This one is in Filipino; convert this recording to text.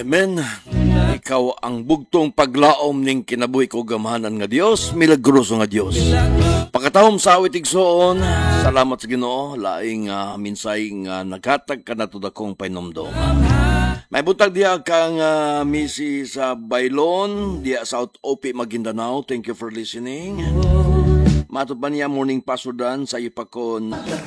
Amen. Ikaw ang bugtong paglaom ning kinabuhi ko gamhanan nga Dios, milagroso nga Dios. Pagkatawom sa awit igsoon, salamat sa Ginoo laing minsay nga naghatag kanato dakong painomdom. May buntag diya kang misi sa Bailon, diya South OP Maguindanao. Thank you for listening. Matod pa niya morning pasudan sa ipakon